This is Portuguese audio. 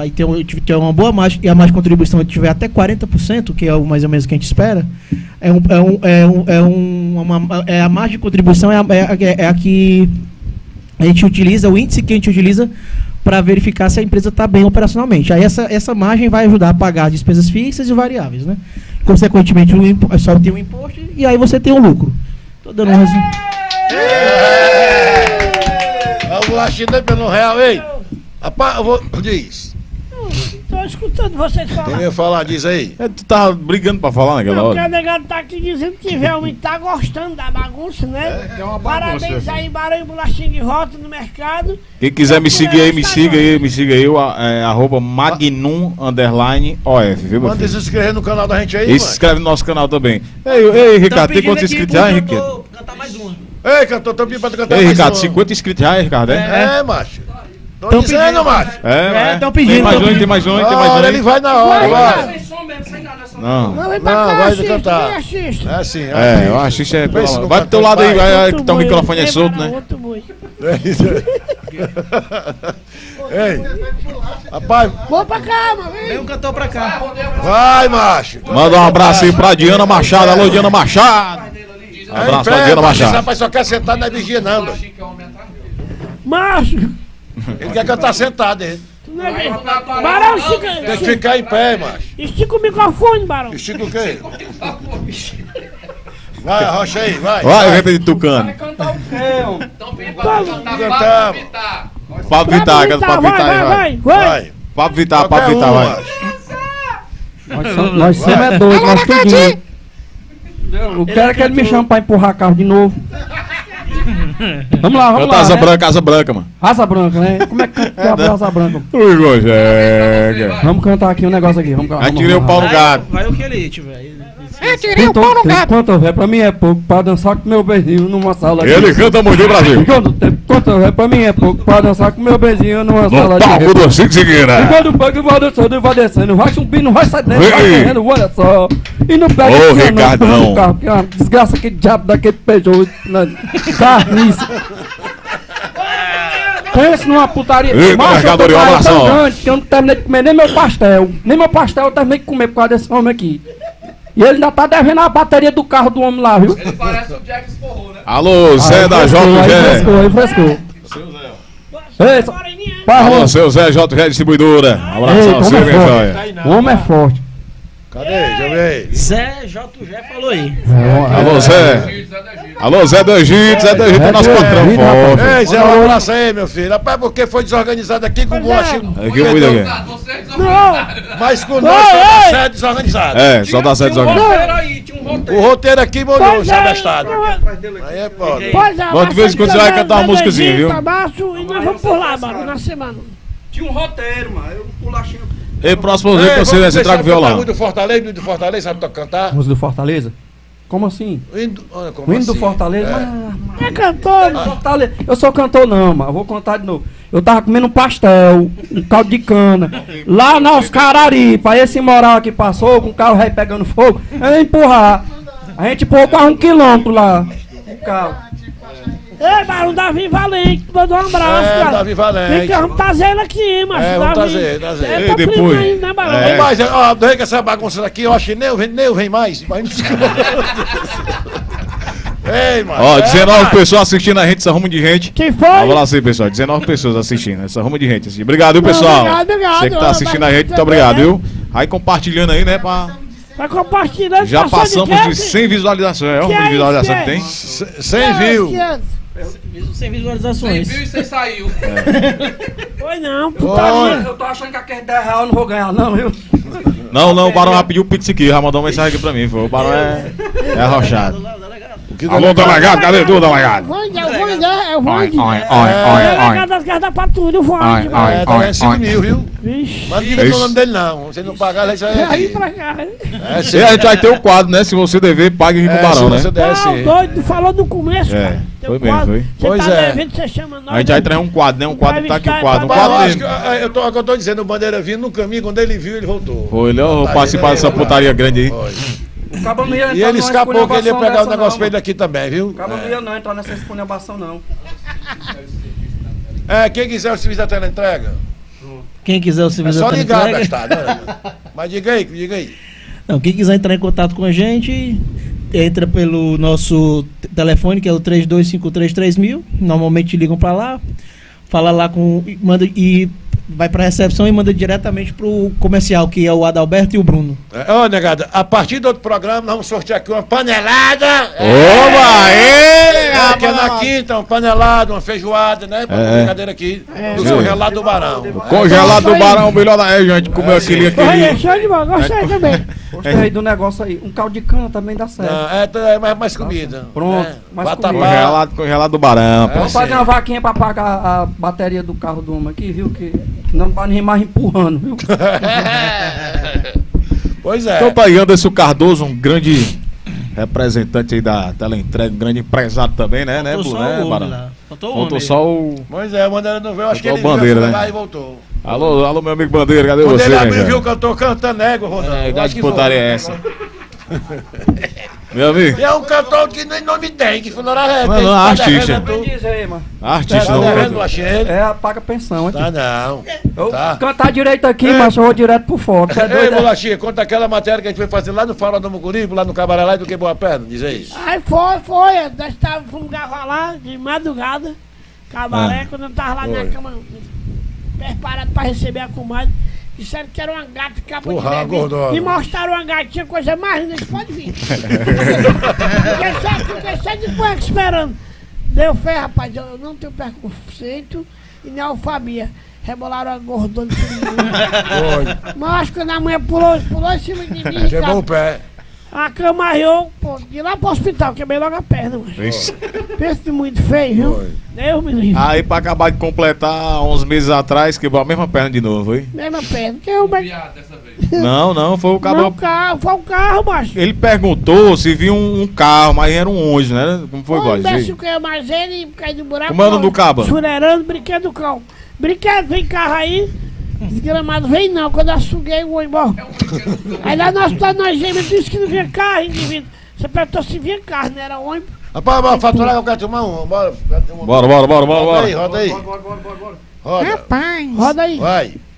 e tiver uma boa margem, e a margem de contribuição tiver até 40%, que é o mais ou menos que a gente espera, a margem de contribuição é a que a gente utiliza, o índice que a gente utiliza para verificar se a empresa está bem operacionalmente. Aí essa margem vai ajudar a pagar despesas fixas e variáveis, né? Consequentemente, só tem um imposto e aí você tem um lucro. Tô dando um resumo. Vamos lá, China pelo real, ei! Rapaz, eu vou. Diz. Tô escutando vocês falar. Quem ia falar, diz aí. Tu tá brigando pra falar naquela hora? Porque o negado tá aqui dizendo que realmente tá gostando da bagunça, né? É uma bagunça. Parabéns aí, Barão Bolachinha de volta no mercado. Quem quiser me seguir aí, me siga aí, arroba Magnum_OF, viu, meu Manda se filho? inscrever no canal da gente aí, E se inscreve no nosso canal também. Ei, Ricardo, tem quantos inscritos já, hein, Ricardo? Cantar mais uma. Ei, cantor, tô pedindo pra tu cantar Ei, mais Ricardo, uma. 50 inscritos já, hein, Ricardo? É, macho. Tô Tão dizendo, pedindo, macho. tão pedindo. Tem mais um, tem mais um, tem mais Olha, um. ele vai na hora, vai. Não. Não, vem pra Não, cá, vai assiste, cantar. vem, assiste. É assim, É, eu acho que isso é. Vê se não Vai pro teu lado aí, vai, que teu Outro microfone boi. é solto, Barão, né? outro boi. Ei, rapaz, Vou pra cá, mano. Vem um cantor pra cá. vai, macho. Manda um abraço aí pra Diana Machado. Alô, Diana Machado. Um abraço pra Diana Esse Machado. rapaz só quer sentar na vigia, não. Doido. Macho. Ele quer cantar sentado, hein? Barão, Tem que ficar em pé, macho. estica o microfone, Barão. Estica o quê? Vai, arrocha aí, vai. Vai, venta de Tucano. Cantamos. Pablo Vittar, canta Pablo Vittar aí, vai. Vai. Pablo Vittar, Qualquer Pablo Vittar, um, vai. macho. Nós somos é doidos, nós tudinho. Eu quero que ele me chame pra empurrar carro de novo. Vamos lá, vamos Canta lá. Asa Né? Branca, Asa Branca, mano. Raça branca, né? Como é que canta Raça branca? Ui, Gojega. Vamos cantar aqui um negócio aqui. Vamos, Aí tirei o pau no gato. Vai o que ele tiver. Quanto é pra mim é pouco pra dançar com meu beijinho numa sala de Ele canta muito, Brasil. Quanto é pra mim é pouco pra dançar com meu beijinho numa sala No de palco do Cinco E Seguina. quando o bug vai dançando, vai descendo, vai subindo, vai saindo, vai Vem. correndo, olha só. E não pega Ô, esse anão Ricardão. do carro, que é uma desgraça, aquele diabo daquele Peugeot na carniça. Pensa numa putaria. Eita, Macho, mercadoria, eu tô um abração. tão grande que eu não terminei de comer nem meu pastel. Nem meu pastel eu terminei de comer por causa desse homem aqui. E ele ainda tá devendo a bateria do carro do homem lá, viu? Ele parece o Jack Sporro, né? Alô, Zé da Aí JG. frescou. Ei, só- Alô, seu Zé JG Distribuidora. Um abração a Ei, você, como é minha forte. joia. O homem é forte. Cadê? Deixa eu ver aí. Zé JG falou aí. Alô, Zé. Alô, Zé do Egito. Zé do Egito é nosso patrão forte. Ei, Zé, um abraço aí, meu filho. Rapaz, porque foi desorganizado aqui com o bolachinho. Aqui, cuida aqui. Vocês Mas com nós só dá certo desorganizado. É, só dá certo desorganizado. aí, tinha um roteiro. O roteiro aqui molhou o Pois Zé é, Bestado. Aí é foda. Pois é, Bom, de vez em quando você vai cantar uma musicazinha, viu? Abaixo, e nós vamos por lá, Barão, na semana. Tinha um roteiro, mano. Eu bolachinha. E próximo vez que você traga o violão. Muito do Fortaleza, muito do Fortaleza, sabe cantar? Música do Fortaleza? Como assim? O hino do- olha, como O hino do assim? Fortaleza? É. É cantor, Fortaleza. Eu sou cantor não, mano. Eu vou contar de novo. Eu tava comendo um pastel, um caldo de cana, lá na Oscararipa. Aí esse moral aqui passou com o carro rei pegando fogo. Eu ia empurrar. A gente empurrou quase 1 quilômetro lá. O carro. Ei, Barão, Davi Valente, mandou um abraço, É, cara. Davi Valente. Vem cá, vamos trazer ele aqui, macho. É, vamos Davi. trazer, trazer. É, E tá depois? primo aí, né, Barão? É. Mas, ó, do que essa bagunça daqui, eu acho que nem eu vem mais. Mas... Ei, mano. Ó, é, 19 mano. pessoas assistindo a gente, essa rumo de gente. Quem foi? Vamos lá sim, pessoal. 19 pessoas assistindo, essa rumo de gente. Assim. Obrigado, viu, pessoal? obrigado. Você que tá assistindo a gente, muito Vai obrigado, ver, viu? Aí compartilhando aí, né, pra... Vai compartilhando. Já passou passamos de quê? 100 visualizações. É o Que número de é visualização isso, que tem. 100 views. 500. Sem visualizações. 100 viu e você saiu. Foi não, putaria. Olha. Eu tô achando que aquele 10 reais eu não vou ganhar, não, viu? Não, o Barão já pediu pizza aqui, já mandou uma mensagem aqui pra mim. O Barão é arrochado. Alô, delegado, cadê tu, delegado? Eu vou Oi, ir. oi, É oi, delegado das garras da patrulha, eu vou Oi, ir. oi. É, tá ganhando 5 mil, viu? Vixe. Mas não diga o nome dele, não. Se não pagar, ele já É aí é. pra cá. É, sim. E a gente vai ter o quadro, né? Se você dever, pague aqui com o Barão, se né? você der, Não, sim. doido, falou no começo, É, cara. Teu foi mesmo, quadro, foi. Você Pois tá é. devendo, você chama nós. A gente vai trazer um quadro, né? Um quadro, tá aqui o quadro. Um Mas eu quadro acho dele. que o que eu tô dizendo, o Bandeira vindo no caminho, quando ele viu, ele voltou. Foi, ele ó, participar dessa putaria grande aí. Foi. O cabo não ia E ele escapou que ele ia pegar o negócio pra ele dele. aqui também, viu? O cabo não ia não entrar nessa esculhambação, não. É, quem quiser o serviço da teleentrega. Quem quiser o É serviço só da ligar, teleentrega. bastardo. Né? Mas diga aí. Não, quem quiser entrar em contato com a gente, entra pelo nosso telefone, que é o 32533000. Normalmente ligam pra lá, fala lá com. Manda e vai pra recepção e manda diretamente pro comercial, que é o Adalberto e o Bruno. Ô, negada, a partir do outro programa, nós vamos sortear aqui uma panelada. Oba, ele! Que é na quinta, uma panelada, uma feijoada, né? Brincadeira aqui. Do congelado do Barão. Congelado do Barão, o melhor da região. A gente comeu aquele Olha, show de bola, gostei também. Gostei do negócio aí. Um caldo de cana também dá certo. Não, é mais comida. Pronto, né? mais Vatapá. comida. Congelado do Barão. pô. Vamos fazer uma vaquinha pra pagar a bateria do carro do homem aqui, viu? Que não vai nem mais empurrando, viu? Pois é. Então tá aí Anderson Cardoso, um grande representante aí da teleentrega, um grande empresário também, né? Faltou Blue, só né, o homem Barão? lá. Faltou o Faltou homem. só o... Pois é, o Bandeira não veio, acho que Faltou ele o Bandeira, já foi né? lá e voltou. Alô, meu amigo Bandeira, cadê Quando você, ele né, abriu, cara? viu que eu tô cantando égua, Rodando. É, Eu idade acho de que putaria foi. é essa? Meu amigo, E é um cantor que nem nome tem, que foi na rede. Não, não, artista. Diz aí, mano. artista Tá não. devendo, Lachele? É, paga pensão aqui. Tá não. Eu Tá. cantar direito aqui, mas eu vou direto pro foto. É Ei, doido, é? Bolachinha, conta aquela matéria que a gente foi fazer lá no Faro do Muguribo, lá no Cabaré lá do que Boa Perna, diz aí. Aí foi. Nós fomos gravar lá de madrugada, cabaré, quando eu tava lá na cama, preparado pra receber a comadre. Disseram que era uma gata capa Porra, de bebê. gordona. Me mostraram uma gatinha, coisa mais linda, pode vir. Fiquei só de cueca esperando. Deu fé, rapaz, eu não tenho preconceito e nem alfabia. Rebolaram a gordona de Foi. Mas acho que quando a mulher pulou em cima de mim, Quebrou cara, o pé. a cama arriou, pô, de lá pro hospital, quebrei logo a perna, mano. Ixi. Pensa de muito feio, viu? Foi. Deus me livre. Aí pra acabar de completar, uns meses atrás, quebrou a mesma perna de novo, foi? Mesma perna. Que eu, mas... Viado dessa vez. Não, foi o Não, cabo. o carro, foi o carro, macho. Ele perguntou se viu um carro, mas era um ônibus, né? Como foi, O Góis? imbecil que é mais ele e caiu do buraco. Como é o nome do cabo? Churerando, brinquedo do cão. Brinquedo, vem carro aí. Desgramado, vem não. Quando eu suguei, eu vou embora. Aí lá no hospital nós gêmeos disse que não vinha carro, indivíduo. Você perguntou se vinha carro, não era ônibus. Rapaz, bora faturar que eu quero tomar uma. Bora. Bora. Roda aí. Roda aí. Roda. Roda aí. Vai.